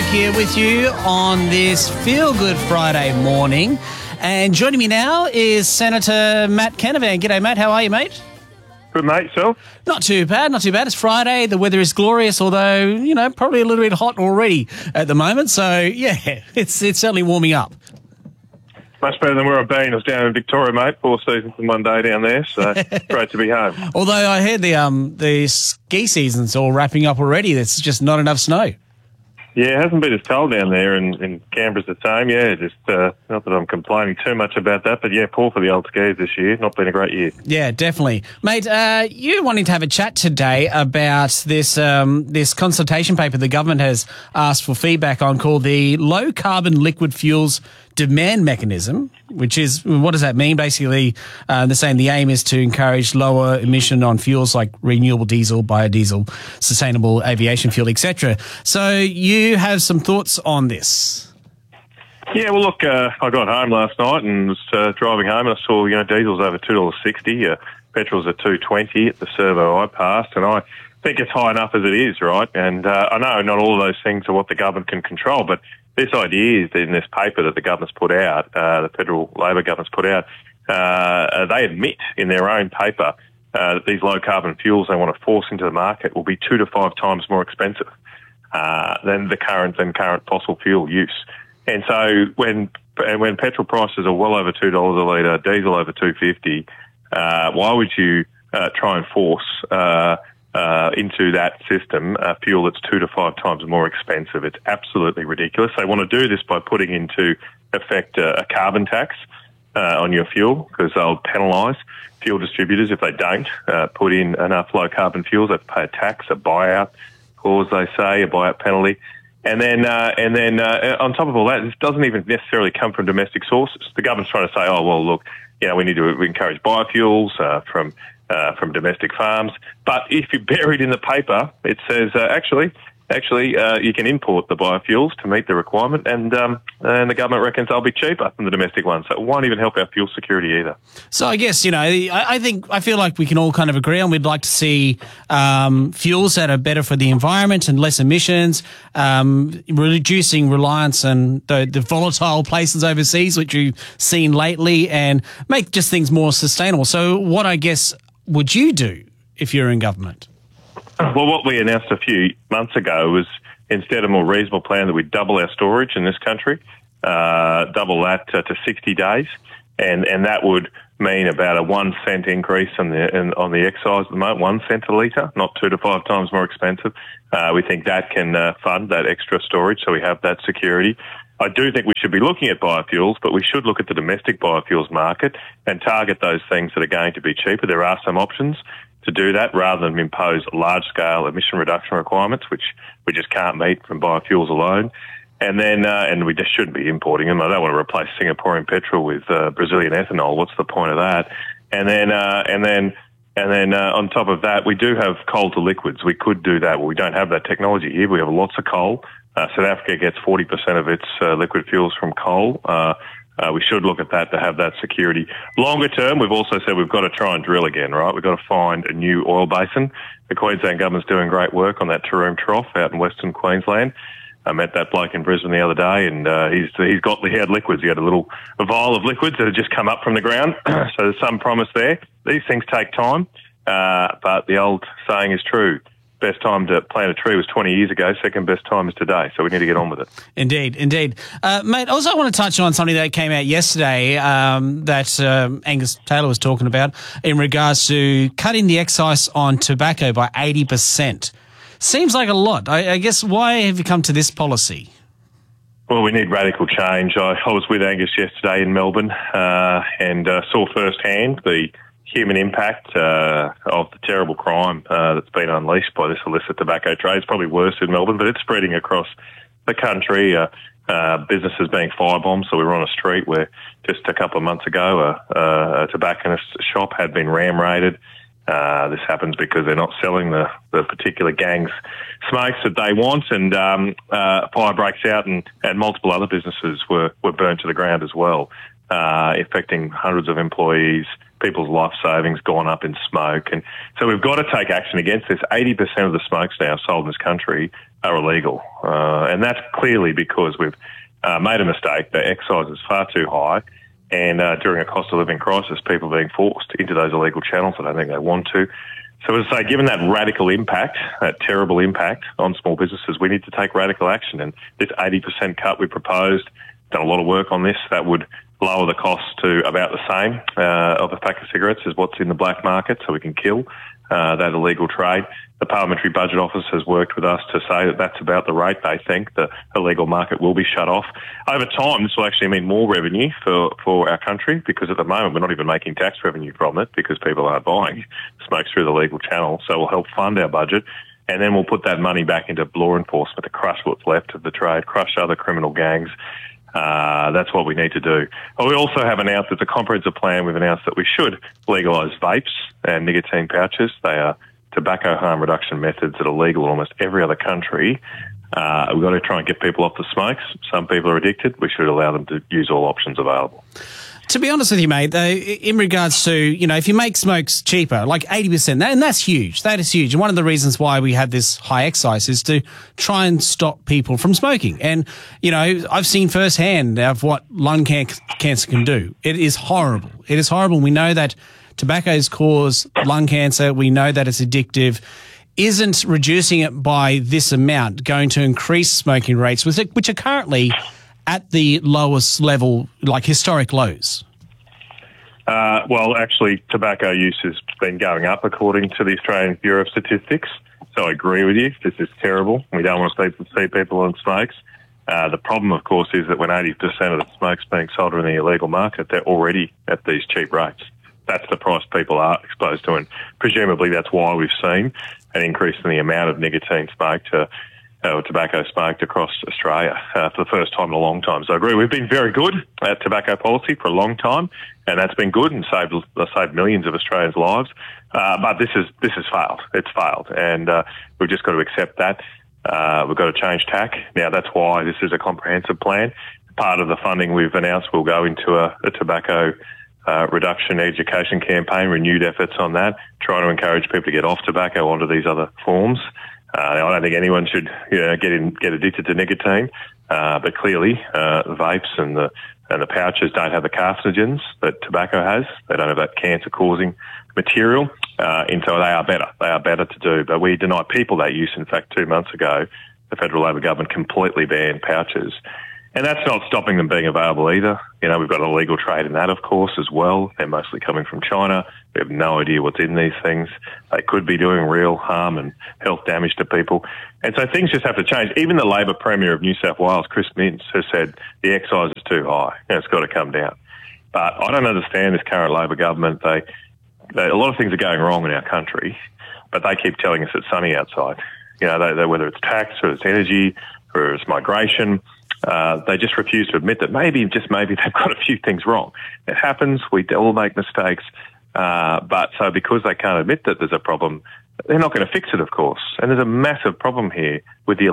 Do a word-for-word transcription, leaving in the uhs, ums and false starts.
here with you on this Feel Good Friday morning. And joining me now is Senator Matt Canavan. G'day, Matt. How are you, mate? Good, mate. Yourself? Not too bad, not too bad. It's Friday. The weather is glorious, although, you know, probably a little bit hot already at the moment. So, yeah, it's it's certainly warming up. Much better than where I've been. I was down in Victoria, mate. Four seasons in one day down there, so great to be home. Although I heard the um the ski season's all wrapping up already. There's just not enough snow. Yeah, it hasn't been as cold down there, and, and Canberra's the same. Yeah, just uh, not that I'm complaining too much about that, but yeah, poor for the old skiers this year. Not been a great year. Yeah, definitely, mate. Uh, you wanting to have a chat today about this um, this consultation paper the government has asked for feedback on, called the Low Carbon Liquid Fuels Demand Mechanism, which is, what does that mean? Basically, uh, they're saying the aim is to encourage lower emission on fuels like renewable diesel, biodiesel, sustainable aviation fuel, et cetera. So you have some thoughts on this? Yeah, well, look, uh, I got home last night and was uh, driving home, and I saw, you know, diesel's over two dollars sixty, uh, petrol's at two twenty at the servo I passed, and I think it's high enough as it is, right? And uh, I know not all of those things are what the government can control, but this idea is that in this paper that the government's put out, uh, the federal Labor government's put out, uh, they admit in their own paper uh, that these low carbon fuels they want to force into the market will be two to five times more expensive uh, than the current than current fossil fuel use. And so when and when petrol prices are well over two dollars a litre, diesel over two fifty, uh, why would you uh, try and force uh, Uh, into that system, uh, fuel that's two to five times more expensive? It's absolutely ridiculous. They want to do this by putting into effect a, a carbon tax uh, on your fuel, because they'll penalise fuel distributors if they don't uh, put in enough low carbon fuels. They have to pay a tax, a buyout clause, they say, a buyout penalty. And then, uh, and then uh, on top of all that, this doesn't even necessarily come from domestic sources. The government's trying to say, oh, well, look, you know, we need to encourage biofuels uh, from Uh, from domestic farms. But if you buried in the paper, it says, uh, actually, actually, uh, you can import the biofuels to meet the requirement, and um, and the government reckons they'll be cheaper than the domestic ones. So it won't even help our fuel security either. So I guess, you know, I, I think, I feel like we can all kind of agree on we'd like to see um, fuels that are better for the environment and less emissions, um, reducing reliance on the, the volatile places overseas, which you've seen lately, and make just things more sustainable. So what, I guess, would you do if you're in government? Well, what we announced a few months ago was, instead a more reasonable plan, that we'd double our storage in this country, uh, double that uh, to sixty days, and, and that would mean about a one cent increase on the in, on the excise at the moment, one cent a litre, not two to five times more expensive. Uh, we think that can uh, fund that extra storage, so we have that security. I do think we should be looking at biofuels, but we should look at the domestic biofuels market and target those things that are going to be cheaper. There are some options to do that, rather than impose large-scale emission reduction requirements, which we just can't meet from biofuels alone. And then, uh, and we just shouldn't be importing them. I don't want to replace Singaporean petrol with uh, Brazilian ethanol. What's the point of that? And then, uh, and then, and then uh, on top of that, we do have coal to liquids. We could do that. Well, we don't have that technology here. We have lots of coal. Uh, South Africa gets forty percent of its uh, liquid fuels from coal. Uh, uh, we should look at that to have that security. Longer term, we've also said we've got to try and drill again, right? We've got to find a new oil basin. The Queensland government's doing great work on that Taroom Trough out in Western Queensland. I met that bloke in Brisbane the other day, and uh, he's he's got he had liquids. He had a little a vial of liquids that had just come up from the ground. So there's some promise there. These things take time, uh, but the old saying is true. Best time to plant a tree was twenty years ago. Second best time is today. So we need to get on with it. Indeed, indeed. Uh, mate, also I want to touch on something that came out yesterday um, that um, Angus Taylor was talking about in regards to cutting the excise on tobacco by eighty percent. Seems like a lot. I, I guess, why have you come to this policy? Well, we need radical change. I, I was with Angus yesterday in Melbourne uh, and uh, saw firsthand the human impact uh, of the terrible crime uh, that's been unleashed by this illicit tobacco trade. It's probably worse in Melbourne, but it's spreading across the country. Uh, uh, businesses being firebombed. So we were on a street where just a couple of months ago a, a, a tobacconist shop had been ram raided. Uh, this happens because they're not selling the, the particular gang's smokes that they want, and um, uh, fire breaks out, and, and multiple other businesses were, were burnt to the ground as well, uh, affecting hundreds of employees, people's life savings gone up in smoke. And so we've got to take action against this. eighty percent of the smokes now sold in this country are illegal. Uh, and that's clearly because we've uh, made a mistake. The excise is far too high. And uh, during a cost of living crisis, people are being forced into those illegal channels. I don't think they want to. So as I say, given that radical impact, that terrible impact on small businesses, we need to take radical action. And this eighty percent cut we proposed, done a lot of work on this, that would lower the cost to about the same uh, of a pack of cigarettes as what's in the black market, so we can kill uh, that illegal trade. The Parliamentary Budget Office has worked with us to say that that's about the rate they think the illegal market will be shut off. Over time, this will actually mean more revenue for, for our country, because at the moment we're not even making tax revenue from it because people aren't buying smokes through the legal channel. So we'll help fund our budget, and then we'll put that money back into law enforcement to crush what's left of the trade, crush other criminal gangs. Uh, that's what we need to do. But we also have announced, it's a comprehensive plan, we've announced that we should legalise vapes and nicotine pouches. They are tobacco harm reduction methods that are legal in almost every other country. Uh, we've got to try and get people off the smokes. Some people are addicted. We should allow them to use all options available. To be honest with you, mate, though, in regards to, you know, if you make smokes cheaper, like eighty percent, and that's huge. That is huge. And one of the reasons why we had this high excise is to try and stop people from smoking. And, you know, I've seen firsthand of what lung can- cancer can do. It is horrible. It is horrible. We know that tobaccos cause lung cancer. We know that it's addictive. Isn't reducing it by this amount going to increase smoking rates, which are currently at the lowest level, like historic lows? Uh, well, actually, tobacco use has been going up according to the Australian Bureau of Statistics. So I agree with you. This is terrible. We don't want to see, see people on smokes. Uh, the problem, of course, is that when eighty percent of the smokes being sold in the illegal market, they're already at these cheap rates. That's the price people are exposed to, and presumably that's why we've seen an increase in the amount of nicotine smoked, uh, uh, tobacco smoked across Australia uh, for the first time in a long time. So I agree, we've been very good at tobacco policy for a long time, and that's been good and saved saved millions of Australians' lives. Uh, but this is this has failed. It's failed, and uh, we've just got to accept that. Uh, we've got to change tack. Now, that's why this is a comprehensive plan. Part of the funding we've announced will go into a, a tobacco Uh, reduction education campaign, renewed efforts on that, trying to encourage people to get off tobacco onto these other forms. Uh, I don't think anyone should you know, get in, get addicted to nicotine, uh, but clearly uh, the vapes and the and the pouches don't have the carcinogens that tobacco has. They don't have that cancer-causing material, uh, and so they are better. They are better to do. But we denied people that use. In fact, two months ago, the federal Labor government completely banned pouches. And that's not stopping them being available either. You know, we've got an illegal trade in that, of course, as well. They're mostly coming from China. We have no idea what's in these things. They could be doing real harm and health damage to people. And so things just have to change. Even the Labor Premier of New South Wales, Chris Minns, has said the excise is too high and it's got to come down. But I don't understand this current Labor government. They, they a lot of things are going wrong in our country, but they keep telling us it's sunny outside. You know, they, they, whether it's tax or it's energy or it's migration, Uh, they just refuse to admit that maybe, just maybe, they've got a few things wrong. It happens. We all make mistakes. Uh, but so because they can't admit that there's a problem, they're not going to fix it, of course. And there's a massive problem here with the